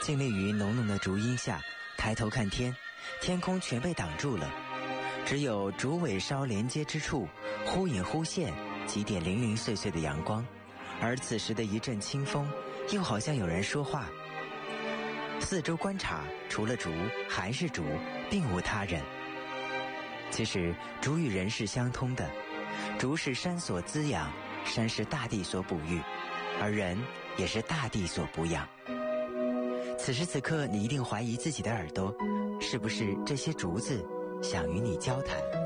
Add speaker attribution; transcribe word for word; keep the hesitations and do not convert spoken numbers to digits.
Speaker 1: 静立于浓浓的竹荫下，抬头看天，天空全被挡住了，只有竹尾梢连接之处忽隐忽现几点零零碎碎的阳光，而此时的一阵清风，又好像有人说话。四周观察，除了竹还是竹，并无他人。其实竹与人是相通的，竹是山所滋养，山是大地所哺育，而人也是大地所哺养。此时此刻，你一定怀疑自己的耳朵，是不是这些竹子想与你交谈？